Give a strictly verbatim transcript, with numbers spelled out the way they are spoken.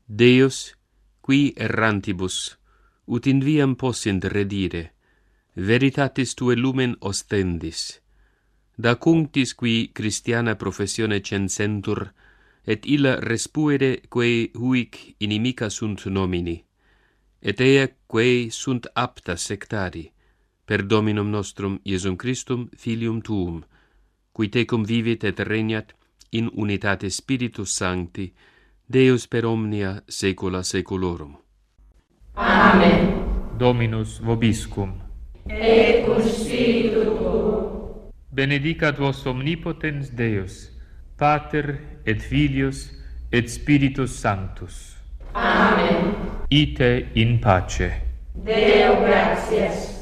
Deus, qui errantibus, ut in viam possint redire, veritatis tue lumen ostendis, da cunctis qui Christiana professione censentur, et illa respuere quae huic inimica sunt nomini, et ea quae sunt apta sectari, per Dominum nostrum Iesum Christum Filium Tuum, qui tecum vivit et regnat in unitate Spiritus Sancti, Deus per omnia saecula saeculorum. Amen. Dominus vobiscum. Et cum spiritu tuo. Benedicat vos omnipotens Deus, Pater et Filius et Spiritus Sanctus. Amen. Ite in pace. Deo gratias.